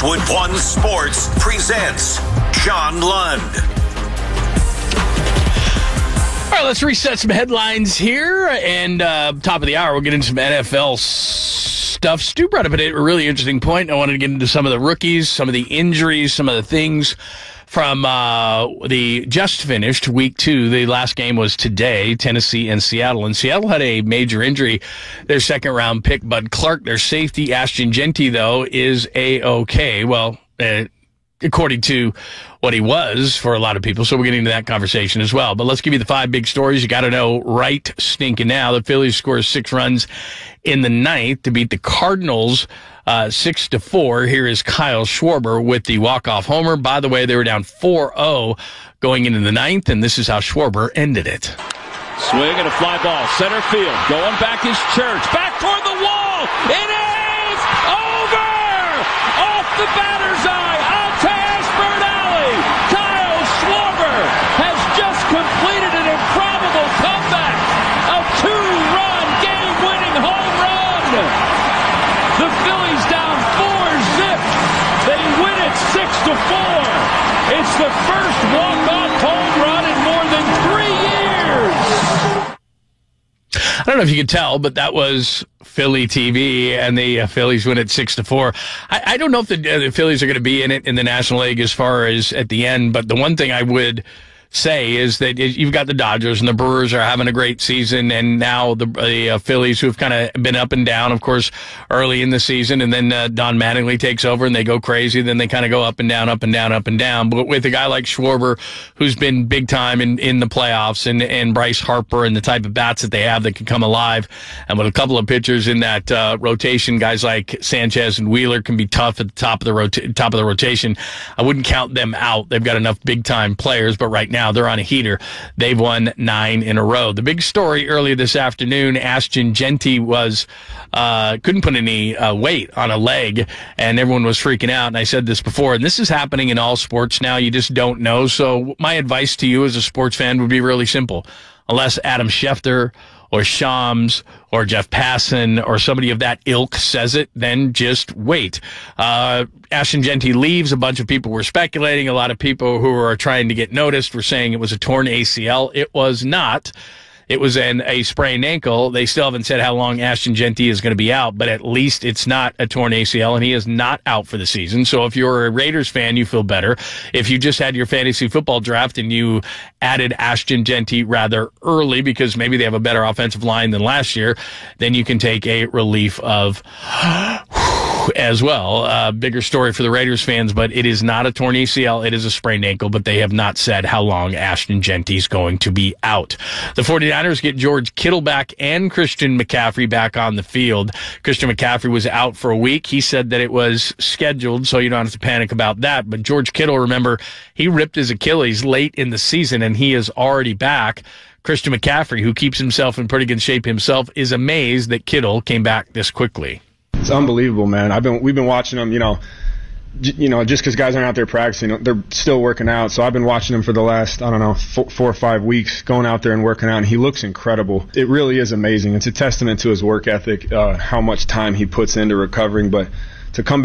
Westwood One Sports presents John Lund. All right, let's reset some headlines here. And top of the hour, we'll get into some NFL stuff. Stu brought up a really interesting point. I wanted to get into some of the rookies, some of the injuries, some of the things from the just finished week 2. The last game was today, Tennessee and Seattle. And Seattle had a major injury. Their second-round pick, Bud Clark, their safety, Ashton Jeanty, though, is A-OK. Well, according to what he was for a lot of people. So we're getting into that conversation as well. But let's give you the 5 big stories you got to know right stinking now. The Phillies score 6 runs in the ninth to beat the Cardinals 6-4. Here is Kyle Schwarber with the walk-off homer. By the way, they were down 4-0 going into the ninth, and this is how Schwarber ended it. Swing and a fly ball, center field. Going back is Church. Back toward the wall. It is over! Off the batter's eye. Out to Ashburn Alley. Kyle Schwarber has just completed an improbable comeback. A 2-run game-winning home run. The Phillies down 4-zip. They win it 6-4. It's the first walk-off home run in more than 3 years. I don't know if you could tell, but that was Philly TV, and the Phillies win it 6-4. I don't know if the Phillies are going to be in it in the National League as far as at the end, but the one thing I would say is that you've got the Dodgers and the Brewers are having a great season, and now the Phillies, who have kind of been up and down, of course, early in the season, and then Don Mattingly takes over and they go crazy, then they kind of go up and down, up and down, up and down. But with a guy like Schwarber, who's been big time in the playoffs, and Bryce Harper and the type of bats that they have that can come alive, and with a couple of pitchers in that rotation, guys like Sanchez and Wheeler can be tough at the top of the rotation. I wouldn't count them out. They've got enough big time players, but right now they're on a heater. They've won 9 in a row. The big story earlier this afternoon, Ashton Jeanty was couldn't put any weight on a leg, and everyone was freaking out. And I said this before, and this is happening in all sports now. You just don't know. So my advice to you as a sports fan would be really simple. Unless Adam Schefter or Shams or Jeff Passan or somebody of that ilk says it, then just wait. Ashton Jeanty leaves. A bunch of people were speculating. A lot of people who are trying to get noticed were saying it was a torn ACL. It was not. It was a sprained ankle. They still haven't said how long Ashton Jeanty is going to be out, but at least it's not a torn ACL, and he is not out for the season. So if you're a Raiders fan, you feel better. If you just had your fantasy football draft and you added Ashton Jeanty rather early because maybe they have a better offensive line than last year, then you can take a relief of as well. Bigger story for the Raiders fans, but it is not a torn ACL. It is a sprained ankle, but they have not said how long Ashton Jeanty is going to be out. The 49ers get George Kittle back and Christian McCaffrey back on the field. Christian McCaffrey was out for a week. He said that it was scheduled, so you don't have to panic about that. But George Kittle, remember, he ripped his Achilles late in the season, and he is already back. Christian McCaffrey, who keeps himself in pretty good shape himself, is amazed that Kittle came back this quickly. It's unbelievable, man. We've been watching them, just because guys aren't out there practicing, they're still working out. So I've been watching him for the last, 4 or 5 weeks, going out there and working out, and he looks incredible. It really is amazing. It's a testament to his work ethic, how much time he puts into recovering. But to come